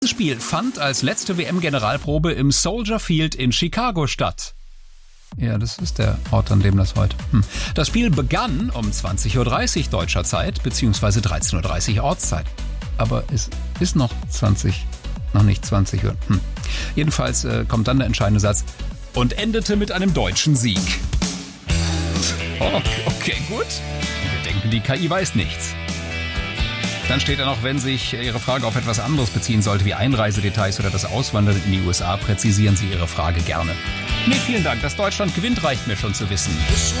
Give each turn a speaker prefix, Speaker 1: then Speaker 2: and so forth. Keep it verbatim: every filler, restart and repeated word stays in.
Speaker 1: Das Spiel fand als letzte W M-Generalprobe im Soldier Field in Chicago statt. Ja, das ist der Ort, an dem das heute... Hm. Das Spiel begann um zwanzig Uhr dreißig deutscher Zeit, beziehungsweise dreizehn Uhr dreißig Ortszeit. Aber es ist noch zwanzig, noch nicht zwanzig Uhr. Hm. Jedenfalls äh, kommt dann der entscheidende Satz und endete mit einem deutschen Sieg. Oh, okay, gut. Wir denken, die K I weiß nichts. Dann steht da noch, wenn sich Ihre Frage auf etwas anderes beziehen sollte, wie Einreisedetails oder das Auswandern in die U S A, präzisieren Sie Ihre Frage gerne. Nee, vielen Dank. Dass Deutschland gewinnt, reicht mir schon zu wissen.